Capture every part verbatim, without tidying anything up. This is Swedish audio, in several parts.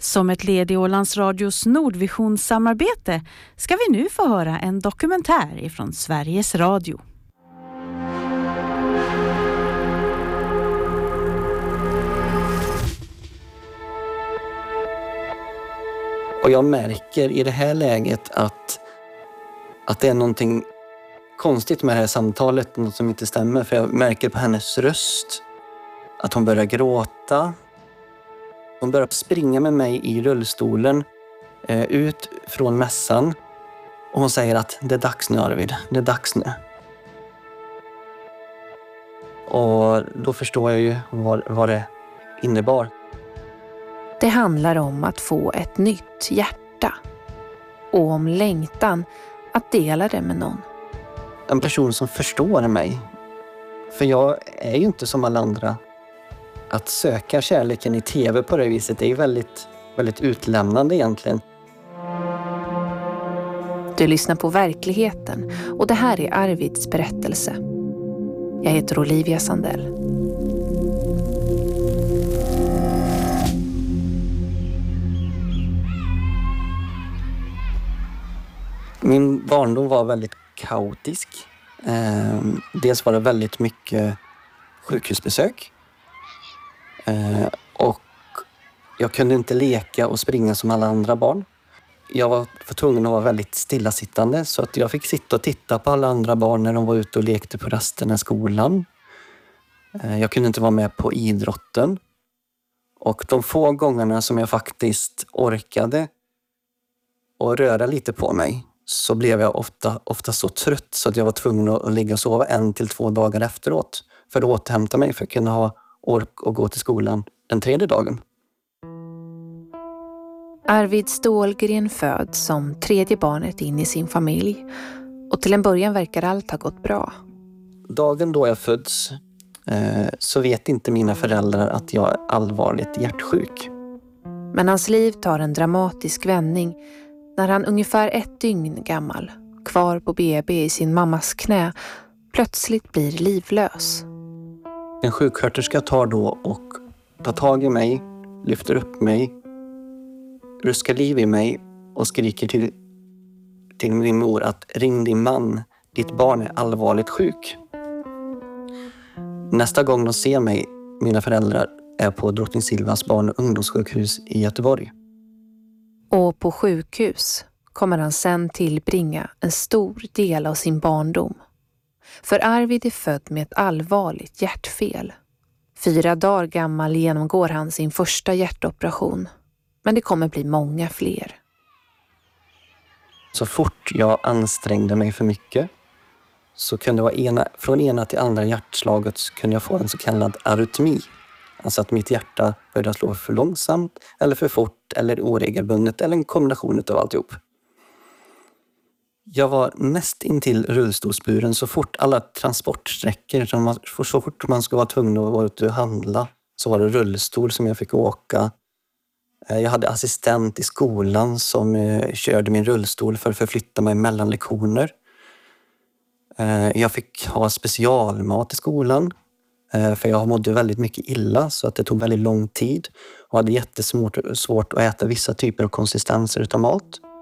Som ett led i Ålands Radios Nordvision-samarbete ska vi nu få höra en dokumentär ifrån Sveriges Radio. Och jag märker i det här läget att, att det är någonting konstigt med det här samtalet, något som inte stämmer. För jag märker på hennes röst att hon börjar gråta. Hon börjar springa med mig i rullstolen eh, ut från mässan. Och hon säger att det är dags nu, Arvid. Det är dags nu. Och då förstår jag ju vad, vad det innebar. Det handlar om att få ett nytt hjärta. Och om längtan att dela det med någon. En person som förstår mig. För jag är ju inte som alla andra. Att söka kärleken i tv på det viset är ju väldigt, väldigt utlämnande egentligen. Du lyssnar på Verkligheten och det här är Arvids berättelse. Jag heter Olivia Sandell. Min barndom var väldigt kaotisk. Eh, dels var det väldigt mycket sjukhusbesök. Eh, och jag kunde inte leka och springa som alla andra barn. Jag var för tvungen att vara väldigt stillasittande så att jag fick sitta och titta på alla andra barn när de var ute och lekte på rasterna i skolan. Eh, jag kunde inte vara med på idrotten. Och de få gångerna som jag faktiskt orkade och röra lite på mig så blev jag ofta, ofta så trött så att jag var tvungen att ligga och sova en till två dagar efteråt för att återhämta mig för att kunna ha ork och gå till skolan den tredje dagen. Arvid Stålgren föds som tredje barnet in i sin familj och till en början verkar allt ha gått bra. Dagen då jag föds eh, så vet inte mina föräldrar att jag är allvarligt hjärtsjuk. Men hans liv tar en dramatisk vändning när han ungefär ett dygn gammal, kvar på B B i sin mammas knä, plötsligt blir livlös. En sjuksköterska tar då och tar tag i mig, lyfter upp mig, ruskar liv i mig och skriker till, till min mor att ring din man, ditt barn är allvarligt sjuk. Nästa gång de ser mig, mina föräldrar, är på Drottning Silvias barn- och ungdomssjukhus i Göteborg. Och på sjukhus kommer han sen tillbringa en stor del av sin barndom. För Arvid är född med ett allvarligt hjärtfel. Fyra dagar gammal genomgår han sin första hjärtoperation. Men det kommer bli många fler. Så fort jag ansträngde mig för mycket så kunde det vara ena, från ena till andra hjärtslaget så kunde jag få en så kallad arytmi. Alltså att mitt hjärta började slå för långsamt eller för fort eller oregelbundet eller en kombination av alltihop. Jag var näst intill rullstolsburen så fort alla transportsträckor, så fort man skulle vara tvungen att vara ute och handla så var det rullstol som jag fick åka. Jag hade assistent i skolan som körde min rullstol för att förflytta mig mellan lektioner. Jag fick ha specialmat i skolan för jag mådde väldigt mycket illa så att det tog väldigt lång tid och hade jättesvårt svårt att äta vissa typer av konsistenser utav mat.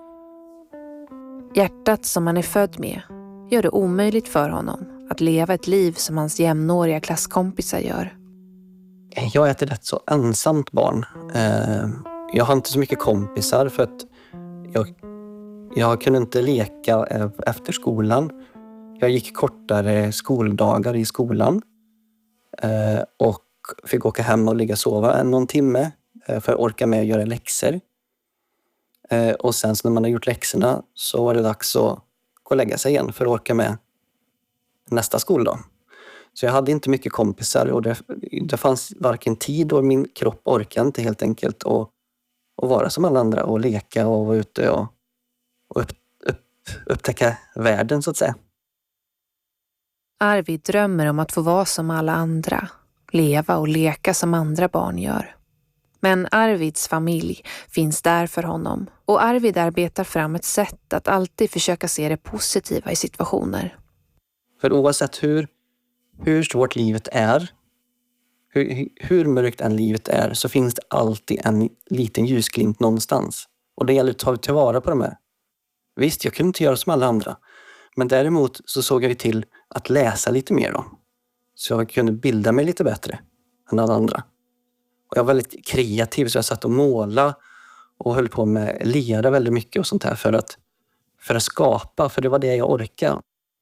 Hjärtat som han är född med gör det omöjligt för honom att leva ett liv som hans jämnåriga klasskompisar gör. Jag är ett rätt så ensamt barn. Jag har inte så mycket kompisar för att jag, jag kunde inte leka efter skolan. Jag gick kortare skoldagar i skolan och fick åka hem och ligga och sova en någon timme för att orka med att göra läxor. Och sen så när man har gjort läxorna så var det dags att gå och lägga sig igen för att orka med nästa skoldag. Så jag hade inte mycket kompisar och det, det fanns varken tid och min kropp orkade inte helt enkelt att, att vara som alla andra och leka och vara ute och, och upp, upp, upptäcka världen så att säga. Arvid drömmer om att få vara som alla andra, leva och leka som andra barn gör. Men Arvids familj finns där för honom och Arvid arbetar fram ett sätt att alltid försöka se det positiva i situationer. För oavsett hur, hur svårt livet är, Hur, hur mörkt än livet är så finns det alltid en liten ljusglimt någonstans. Och det gäller att ta tillvara på de här. Visst, jag kunde inte göra som alla andra. Men däremot så såg jag ju till att läsa lite mer då. Så jag kunde bilda mig lite bättre än alla andra. Och jag var väldigt kreativ så jag satt och målade och höll på med lera väldigt mycket och sånt här för att, för att skapa, för det var det jag orkade.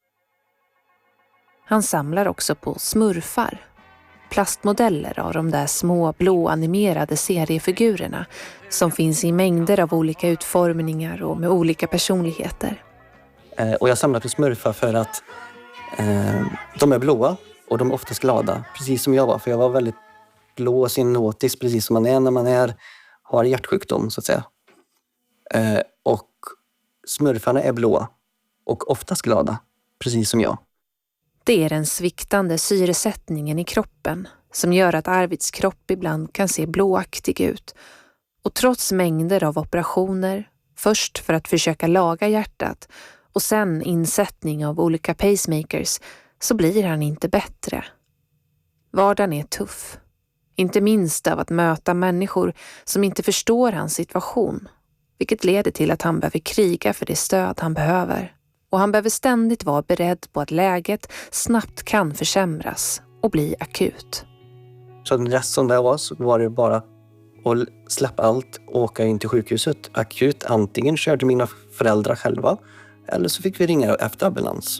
Han samlar också på smurfar. Plastmodeller av de där små blåanimerade seriefigurerna som finns i mängder av olika utformningar och med olika personligheter. Eh, och jag samlar på smurfar för att eh, de är blåa och de är oftast glada, precis som jag var. För jag var väldigt blå och cyanotisk, precis som man är när man är, har hjärtsjukdom så att säga. Eh, och smurfarna är blåa och oftast glada, precis som jag. Det är den sviktande syresättningen i kroppen som gör att Arvids kropp ibland kan se blåaktig ut. Och trots mängder av operationer, först för att försöka laga hjärtat och sen insättning av olika pacemakers, så blir han inte bättre. Vardagen är tuff. Inte minst av att möta människor som inte förstår hans situation, vilket leder till att han behöver kriga för det stöd han behöver. Och han behöver ständigt vara beredd på att läget snabbt kan försämras och bli akut. Så resten som det var så var det bara att släppa allt och åka in till sjukhuset akut. Antingen körde mina föräldrar själva eller så fick vi ringa efter ambulans.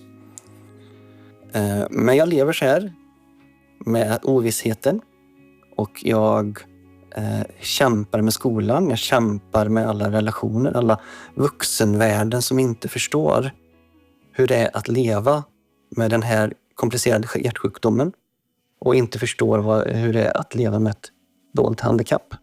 Men jag lever så här med ovissheten och jag eh, kämpar med skolan. Jag kämpar med alla relationer, alla vuxenvärlden som inte förstår hur det är att leva med den här komplicerade hjärtsjukdomen och inte förstår vad, hur det är att leva med ett dolt handikapp.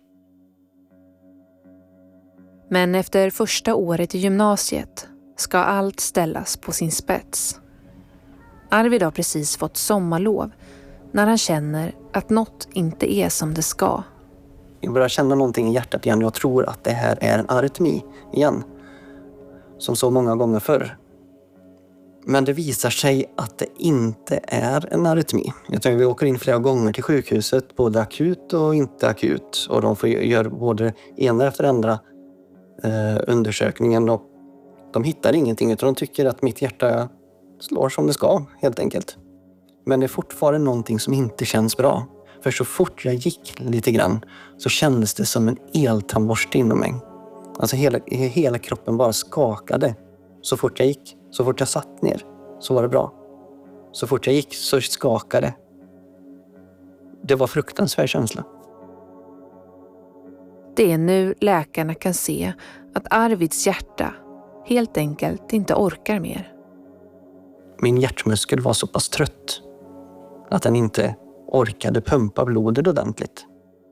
Men efter första året i gymnasiet ska allt ställas på sin spets. Arvid har precis fått sommarlov när han känner att något inte är som det ska. Jag börjar känna någonting i hjärtat igen. Jag tror att det här är en arytmi igen. Som så många gånger förr. Men det visar sig att det inte är en arytmi. Jag tror att vi åker in flera gånger till sjukhuset. Både akut och inte akut. Och de får göra både ena efter andra eh, undersökningen. Och de hittar ingenting utan de tycker att mitt hjärta slår som det ska helt enkelt. Men det är fortfarande någonting som inte känns bra. För så fort jag gick lite grann så kändes det som en eltandborste inom mig. Alltså hela, hela kroppen bara skakade. Så fort jag gick, så fort jag satt ner så var det bra. Så fort jag gick så skakade. Det var fruktansvärd känsla. Det är nu läkarna kan se att Arvids hjärta helt enkelt inte orkar mer. Min hjärtmuskel var så pass trött att den inte orkade pumpa blodet ordentligt.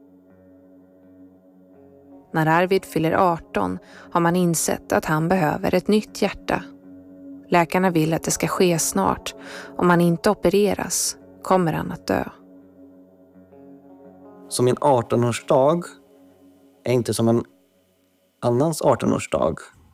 När Arvid fyller arton har man insett att han behöver ett nytt hjärta. Läkarna vill att det ska ske snart. Om han inte opereras kommer han att dö. Så min artonårsdag är inte som en annans artonårsdag.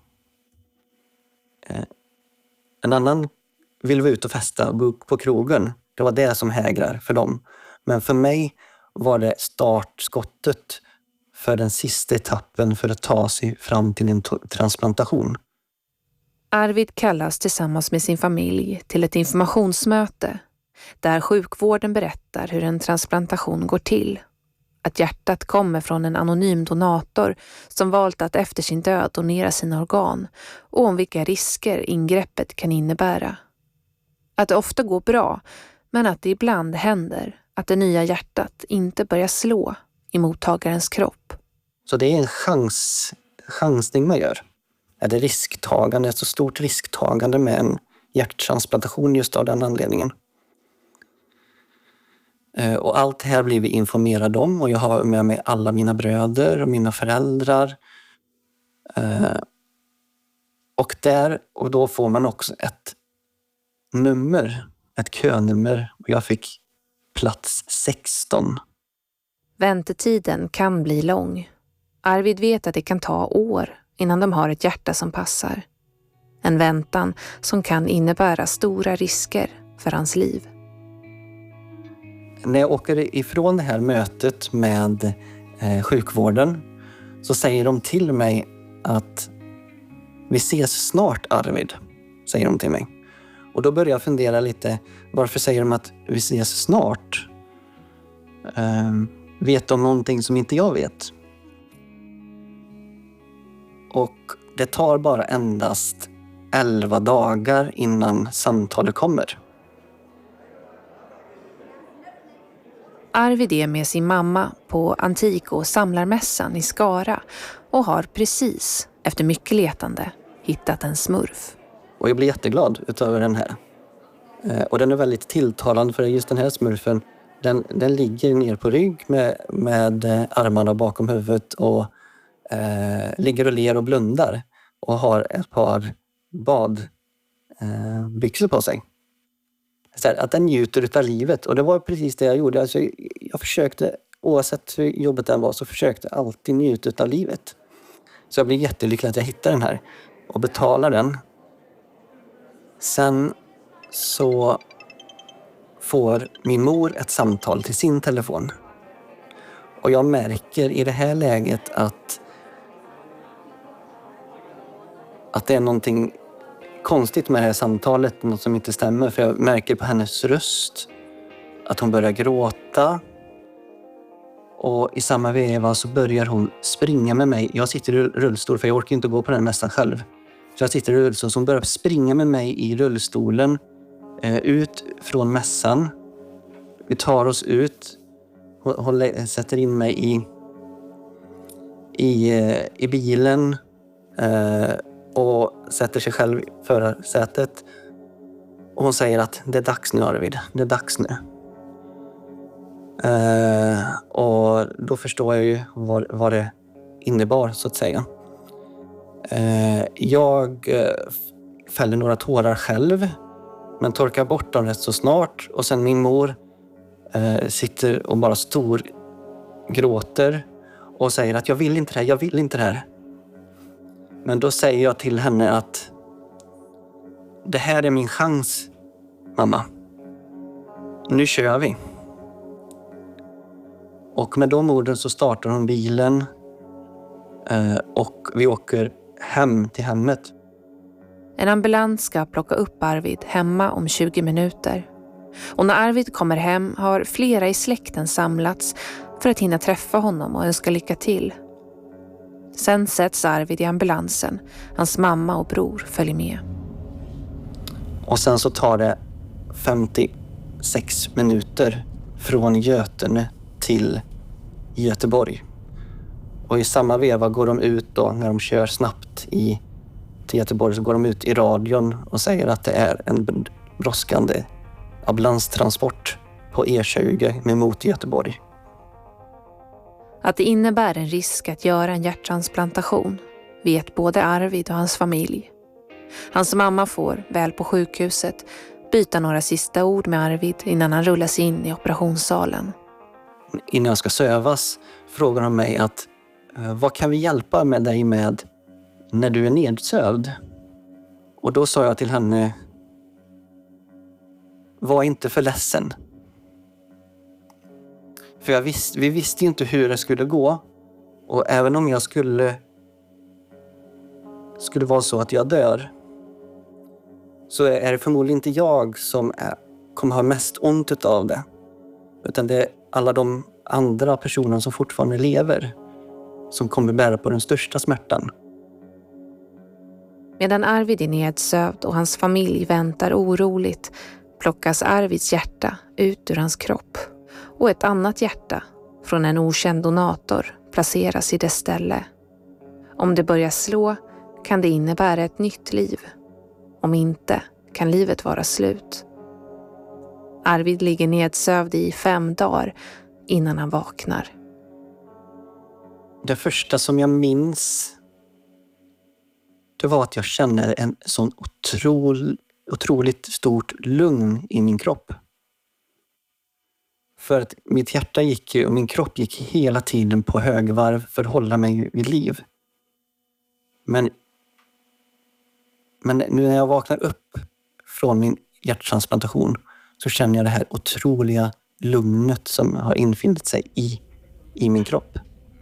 En annan vill vara ute och festa och gå på krogen. Det var det som hägrar för dem. Men för mig var det startskottet för den sista etappen för att ta sig fram till en transplantation. Arvid kallas tillsammans med sin familj till ett informationsmöte där sjukvården berättar hur en transplantation går till. Att hjärtat kommer från en anonym donator som valt att efter sin död donera sina organ och om vilka risker ingreppet kan innebära. Att det ofta går bra, men att det ibland händer att det nya hjärtat inte börjar slå i mottagarens kropp. Så det är en chans, chansning man gör. Är det risktagande, ett så stort risktagande med en hjärttransplantation just av den anledningen. Och allt det här blir vi informerade om och jag har med mig alla mina bröder och mina föräldrar. Och där, och då får man också ett nummer, ett könummer och jag fick plats sexton. Väntetiden kan bli lång. Arvid vet att det kan ta år innan de har ett hjärta som passar. En väntan som kan innebära stora risker för hans liv. när jag åker ifrån det här mötet med eh, sjukvården så säger de till mig att vi ses snart, Arvid, säger de till mig. Och då börjar jag fundera lite, varför säger de att vi ses snart? Eh, vet de någonting som inte jag vet? Och det tar bara endast elva dagar innan samtalet kommer. Arvid är med sin mamma på Antik- och samlarmässan i Skara och har precis, efter mycket letande, hittat en smurf. Och jag blir jätteglad utöver den här. Eh, och den är väldigt tilltalande för just den här smurfen, den, den ligger ner på rygg med, med armarna bakom huvudet och eh, ligger och ler och blundar och har ett par badbyxor eh, på sig. Så här, att den njuter av livet. Och det var precis det jag gjorde. Alltså, jag försökte, oavsett hur jobbet den var, så försökte jag alltid njuta av livet. Så jag blev jättelycklig att jag hittade den här och betalar den. Sen så får min mor ett samtal till sin telefon. Och jag märker i det här läget att att det är någonting konstigt med det här samtalet, något som inte stämmer. För jag märker på hennes röst att hon börjar gråta. Och i samma veva så börjar hon springa med mig. Jag sitter i rullstol för jag orkar inte gå på den mässan själv. Så jag sitter i rullstol, så hon börjar springa med mig i rullstolen eh, ut från mässan. Vi tar oss ut. Hon, hon sätter in mig i, i, i bilen eh, och sätter sig själv i förarsätet. Och hon säger att det är dags nu, Arvid. Det är dags nu. Uh, och då förstår jag ju vad, vad det innebar, så att säga. Uh, jag uh, fäller några tårar själv, men torkar bort dem rätt så snart. Och sen min mor uh, sitter och bara stor gråter och säger att jag vill inte det här, jag vill inte det här. Men då säger jag till henne att det här är min chans, mamma. Nu kör vi. Och med de orden så startar hon bilen eh, och vi åker hem till hemmet. En ambulans ska plocka upp Arvid hemma om tjugo minuter. Och när Arvid kommer hem har flera i släkten samlats för att hinna träffa honom och önska lycka till. Sen sätts Arvid i ambulansen. Hans mamma och bror följer med. Och sen så tar det femtiosex minuter från Götene till Göteborg. Och i samma veva går de ut då, när de kör snabbt i, till Göteborg, så går de ut i radion och säger att det är en brådskande ambulanstransport på E tjugo med mot Göteborg. Att det innebär en risk att göra en hjärttransplantation vet både Arvid och hans familj. Hans mamma får, väl på sjukhuset, byta några sista ord med Arvid innan han rullas in i operationssalen. Innan jag ska sövas frågar de mig att vad kan vi hjälpa med dig med när du är nedsövd? Och då sa jag till henne, var inte för ledsen. För jag visste, vi visste ju inte hur det skulle gå. Och även om jag skulle skulle vara så att jag dör, så är det förmodligen inte jag som är, kommer ha mest ont av det. Utan det är alla de andra personerna som fortfarande lever som kommer bära på den största smärtan. Medan Arvid är nedsövd och hans familj väntar oroligt plockas Arvids hjärta ut ur hans kropp och ett annat hjärta från en okänd donator placeras i dess ställe. Om det börjar slå kan det innebära ett nytt liv. Om inte kan livet vara slut. Arvid ligger nedsövd i fem dagar innan han vaknar. Det första som jag minns, det var att jag känner en sån otrolig, otroligt stort lugn i min kropp. För att mitt hjärta gick och min kropp gick hela tiden på högvarv för att hålla mig vid liv. Men, men nu när jag vaknar upp från min hjärttransplantation så känner jag det här otroliga lugnet som har infunnit sig i, i min kropp.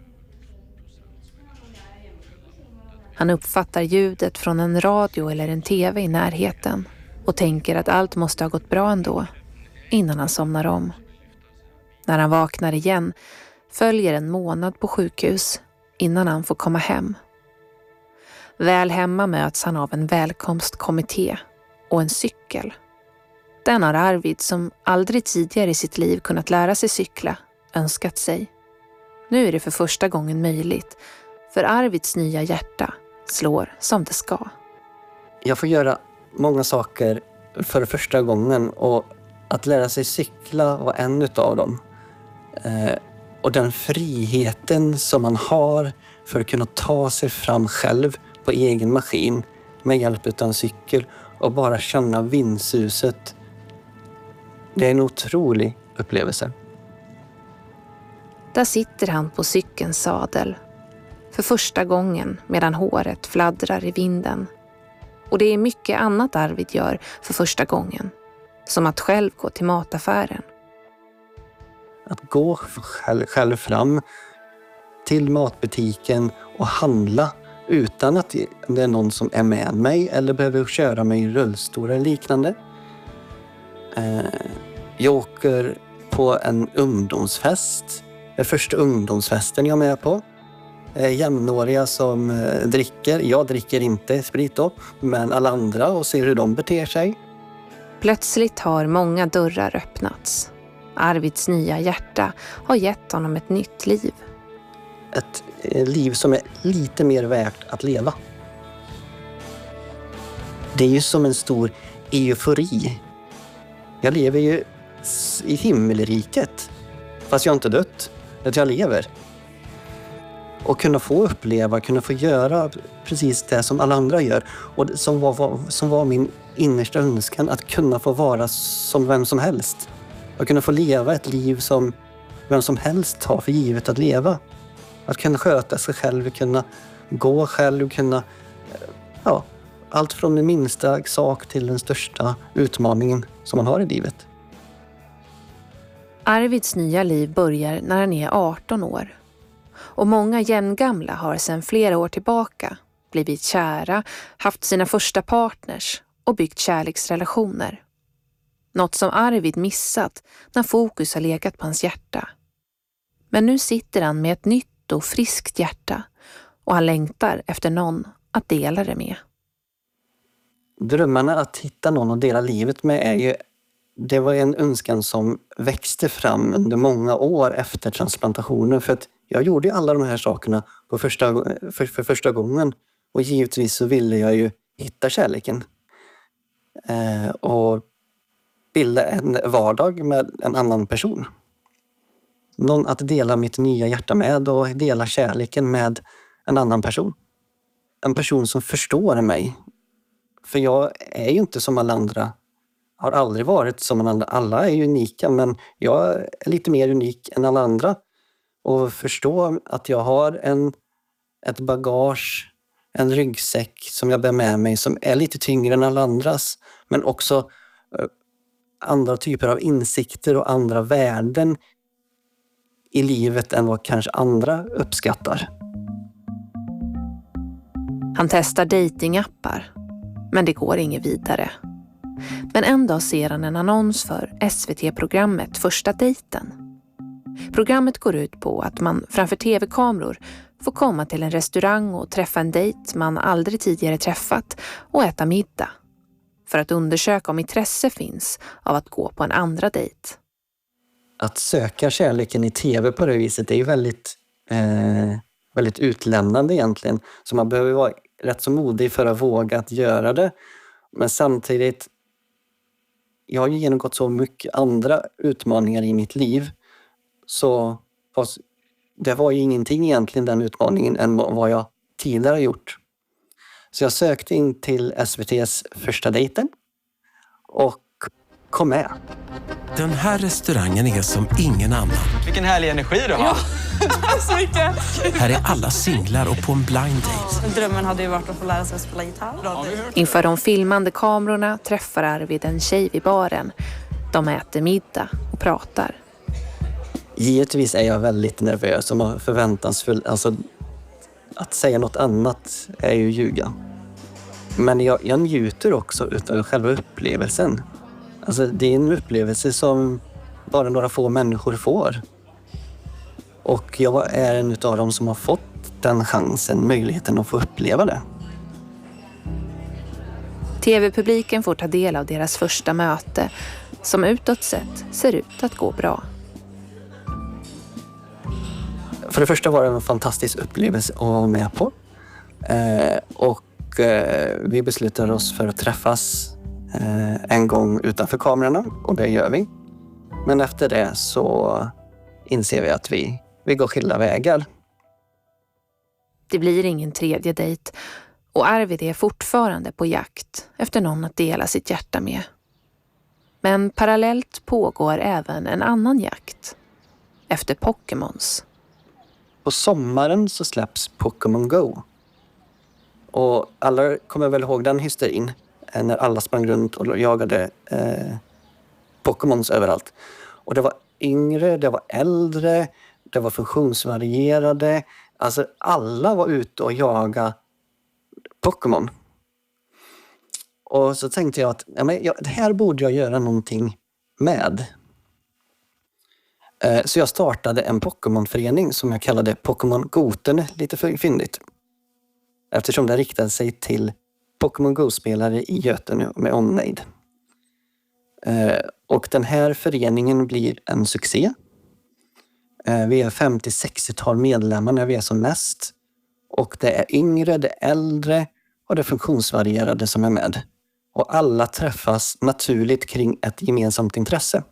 Han uppfattar ljudet från en radio eller en tv i närheten och tänker att allt måste ha gått bra ändå innan han somnar om. När han vaknar igen följer en månad på sjukhus innan han får komma hem. Väl hemma möts han av en välkomstkommitté och en cykel. Den har Arvid, som aldrig tidigare i sitt liv kunnat lära sig cykla, önskat sig. Nu är det för första gången möjligt, för Arvids nya hjärta slår som det ska. Jag får göra många saker för första gången, och att lära sig cykla var en utav dem. Eh, och den friheten som man har för att kunna ta sig fram själv på egen maskin med hjälp av en cykel och bara känna vindsuset. Det är en otrolig upplevelse. Där sitter han på cykelns sadel. För första gången medan håret fladdrar i vinden. Och det är mycket annat Arvid gör för första gången. Som att själv gå till mataffären. Att gå själv, själv fram till matbutiken och handla utan att det är någon som är med mig eller behöver köra mig i rullstol eller liknande. Jag åker på en ungdomsfest. Det är första ungdomsfesten jag är med på. Jämnåriga som dricker. Jag dricker inte sprit då, men alla andra, och ser hur de beter sig. Plötsligt har många dörrar öppnats. Arvids nya hjärta har gett honom ett nytt liv. Ett liv som är lite mer värt att leva. Det är ju som en stor eufori. Jag lever ju i himmelriket, fast jag inte dött, att jag lever. Och kunna få uppleva, kunna få göra precis det som alla andra gör. Och som var, var, som var min innersta önskan, att kunna få vara som vem som helst. Att kunna få leva ett liv som vem som helst tar för givet att leva. Att kunna sköta sig själv, kunna gå själv, kunna... Ja, allt från den minsta sak till den största utmaningen som man har i livet. Arvids nya liv börjar när han är arton år. Och många jämngamla har sedan flera år tillbaka blivit kära, haft sina första partners och byggt kärleksrelationer. Något som Arvid missat när fokus har legat på hans hjärta. Men nu sitter han med ett nytt och friskt hjärta och han längtar efter någon att dela det med. Drömmarna att hitta någon att dela livet med är ju, det var en önskan som växte fram under många år efter transplantationen, för att jag gjorde ju alla de här sakerna på första, för, för första gången, och givetvis så ville jag ju hitta kärleken eh, och bilda en vardag med en annan person. Någon att dela mitt nya hjärta med och dela kärleken med en annan person. En person som förstår mig. För jag är ju inte som alla andra. Har aldrig varit som alla andra. Alla är ju unika, men jag är lite mer unik än alla andra. Och förstå att jag har en, ett bagage, en ryggsäck som jag bär med mig som är lite tyngre än alla andras. Men också andra typer av insikter och andra värden i livet än vad kanske andra uppskattar. Han testar datingappar, men det går inget vidare. Men en dag ser han en annons för S V T-programmet Första dejten. Programmet går ut på att man framför tv-kameror får komma till en restaurang och träffa en dejt man aldrig tidigare träffat och äta middag. För att undersöka om intresse finns av att gå på en andra dejt. Att söka kärleken i tv på det viset är ju väldigt, eh, väldigt utlämnande egentligen. Så man behöver vara rätt så modig för att våga att göra det. Men samtidigt, jag har ju genomgått så mycket andra utmaningar i mitt liv. Så det var ju ingenting egentligen, den utmaningen, än vad jag tidigare gjort. Så jag sökte in till S V T:s Första dejten och kom med. Den här restaurangen är som ingen annan. Vilken härlig energi du har. Ja, så mycket. Här är alla singlar och på en blind date. Drömmen hade ju varit att få lära sig att spela gitarr. Inför de filmande kamerorna träffar Arvid en tjej vid baren. De äter middag och pratar. Givetvis är jag väldigt nervös och förväntansfull. Alltså, att säga något annat är ju ljuga. Men jag, jag njuter också utav själva upplevelsen. Alltså, det är en upplevelse som bara några få människor får. Och jag är en utav dem som har fått den chansen, möjligheten att få uppleva det. T V-publiken får ta del av deras första möte som utåt sett ser ut att gå bra. För det första var det en fantastisk upplevelse att vara med på. Eh, och eh, vi beslutade oss för att träffas eh, en gång utanför kamerorna, och det gör vi. Men efter det så inser vi att vi, vi går skilda vägar. Det blir ingen tredje dejt och Arvid är fortfarande på jakt efter någon att dela sitt hjärta med. Men parallellt pågår även en annan jakt efter Pokémons. På sommaren så släpps Pokémon Go. Och alla kommer väl ihåg den hysterin när alla sprang runt och jagade eh, Pokémons överallt. Och det var yngre, det var äldre, det var funktionsvarierade. Alltså alla var ute och jagade Pokémon. Och så tänkte jag att ja, men, ja, det här borde jag göra någonting med. Eh, så jag startade en Pokémon-förening som jag kallade Pokémon Goten, lite för fyndigt. Eftersom den riktade sig till Pokémon Go-spelare i Götene med omnejd. Eh, och den här föreningen blir en succé. Eh, vi är femtio sextiotal medlemmar när vi är som mest. Och det är yngre, det är äldre och det är funktionsvarierade som är med. Och alla träffas naturligt kring ett gemensamt intresse.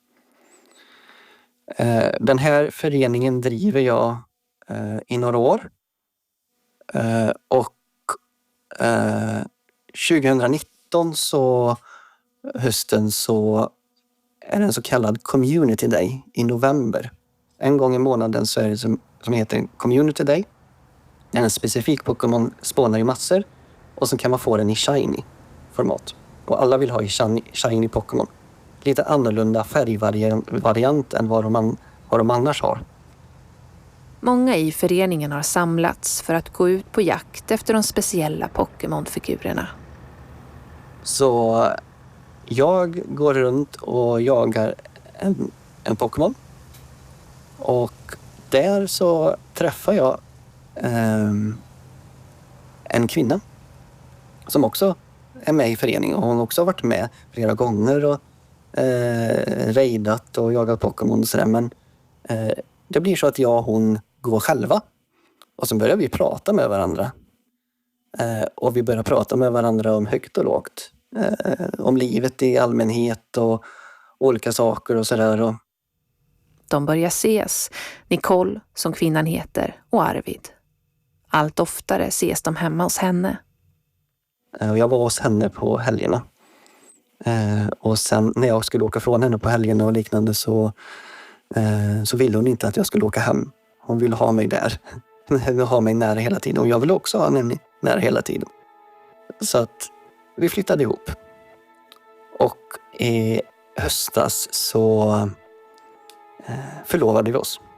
Eh, den här föreningen driver jag eh, i några år. Eh, och eh, tjugonitton så hösten så är det en så kallad Community Day i november. En gång i månaden så är det som, som heter Community Day. Det är en specifik Pokémon spånar i massor och så kan man få den i shiny format. Och alla vill ha i shiny, shiny Pokémon. Lite annorlunda färgvariant än vad de, vad de annars har. Många i föreningen har samlats för att gå ut på jakt efter de speciella Pokémon-figurerna. Så jag går runt och jagar en, en Pokémon. Och där så träffar jag eh, en kvinna som också är med i föreningen. Och hon har också varit med flera gånger och eh, raidat och jagat Pokémon och sådär. Men eh, det blir så att jag och hon går själva. Och så börjar vi prata med varandra. Eh, och vi börjar prata med varandra om högt och lågt. Eh, om livet i allmänhet och olika saker och sådär. Och... De börjar ses, Nicole, som kvinnan heter, och Arvid. Allt oftare ses de hemma hos henne. Eh, och jag var hos henne på helgerna. Eh, och sen när jag skulle åka från henne på helgerna och liknande så, eh, så ville hon inte att jag skulle åka hem. Hon ville ha mig där. Hon ville ha mig nära hela tiden. Och jag ville också ha henne nära hela tiden. Så att vi flyttade ihop. Och i höstas så förlovade vi oss.